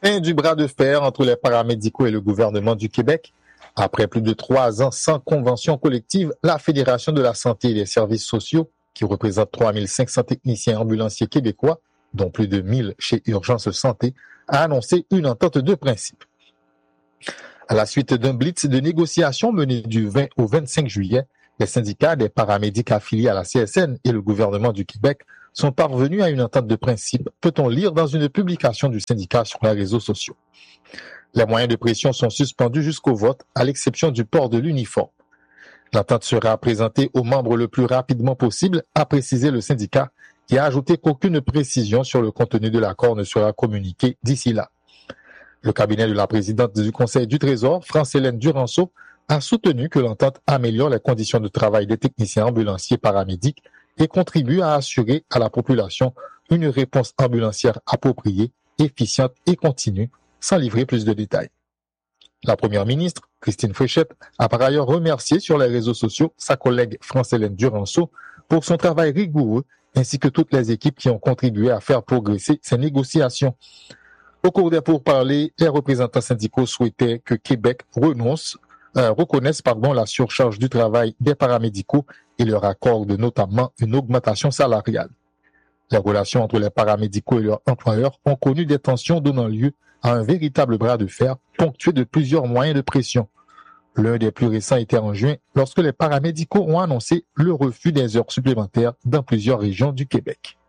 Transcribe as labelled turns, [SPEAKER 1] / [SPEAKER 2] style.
[SPEAKER 1] Fin du bras de fer entre les paramédicaux et le gouvernement du Québec. Après plus de 3 ans sans convention collective, la Fédération de la santé et des services sociaux, qui représente 3500 techniciens ambulanciers québécois, dont plus de 1000 chez Urgence Santé, a annoncé une entente de principe. À la suite d'un blitz de négociations mené du 20 au 25 juillet, les syndicats des paramédics affiliés à la CSN et le gouvernement du Québec sont parvenus à une entente de principe, peut-on lire dans une publication du syndicat sur les réseaux sociaux. Les moyens de pression sont suspendus jusqu'au vote, à l'exception du port de l'uniforme. L'entente sera présentée aux membres le plus rapidement possible, a précisé le syndicat, qui a ajouté qu'aucune précision sur le contenu de l'accord ne sera communiquée d'ici là. Le cabinet de la présidente du Conseil du Trésor, France-Hélène Duranceau, a soutenu que l'entente améliore les conditions de travail des techniciens ambulanciers paramédics et contribue à assurer à la population une réponse ambulancière appropriée, efficiente et continue, sans livrer plus de détails. La première ministre, Christine Fréchette, a par ailleurs remercié sur les réseaux sociaux sa collègue France-Hélène Duranceau pour son travail rigoureux ainsi que toutes les équipes qui ont contribué à faire progresser ces négociations. Au cours des pourparlers, les représentants syndicaux souhaitaient que Québec reconnaisse la surcharge du travail des paramédicaux et leur accorde notamment une augmentation salariale. Les relations entre les paramédicaux et leurs employeurs ont connu des tensions donnant lieu à un véritable bras de fer ponctué de plusieurs moyens de pression. L'un des plus récents était en juin, lorsque les paramédicaux ont annoncé le refus des heures supplémentaires dans plusieurs régions du Québec.